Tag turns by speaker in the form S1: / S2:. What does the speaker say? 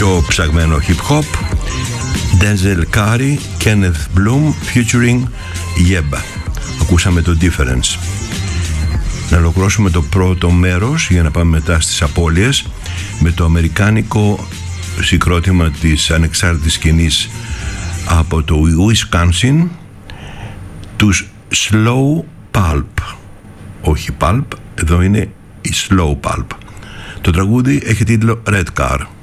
S1: πιο ψαγμένο hip hop. Denzel Curry, Kenneth Bloom featuring Yebba. Ακούσαμε το Difference. Να ολοκληρώσουμε το πρώτο μέρος για να πάμε μετά στις απώλειες με το αμερικάνικο συγκρότημα της ανεξάρτητης σκηνής από το Wisconsin, τους Slow Pulp. Όχι Pulp, εδώ είναι η Slow Pulp. Το τραγούδι έχει τίτλο Red Car.